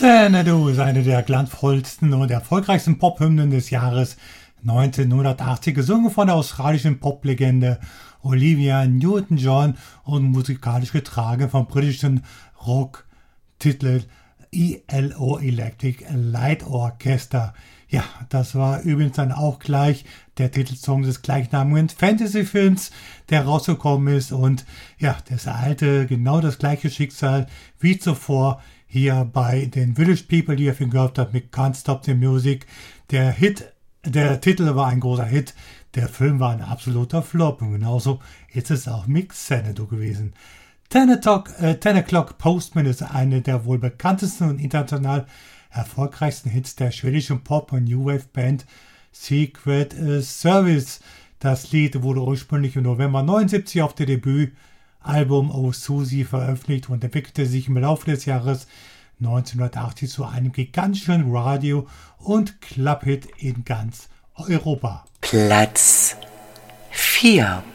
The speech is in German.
Xanadu ist eine der glanzvollsten und erfolgreichsten Pop-Hymnen des Jahres 1980, gesungen von der australischen Pop-Legende Olivia Newton-John und musikalisch getragen vom britischen Rock-Titel ELO Electric Light Orchestra. Ja, das war übrigens dann auch gleich der Titelsong des gleichnamigen Fantasy-Films, der rausgekommen ist. Und ja, das ereilte genau das gleiche Schicksal wie zuvor hier bei den Village People, die ihr von gehört habt mit Can't Stop the Music. Der Titel war ein großer Hit, der Film war ein absoluter Flop und genauso ist es auch mit Xanadu gewesen. 10 O'Clock Postman ist eine der wohl bekanntesten und international erfolgreichsten Hits der schwedischen Pop- und New Wave Band Secret Service. Das Lied wurde ursprünglich im November 1979 auf dem Debütalbum Oh Susie veröffentlicht und entwickelte sich im Laufe des Jahres 1980 zu einem gigantischen Radio- und Clubhit in ganz Europa. Platz 4.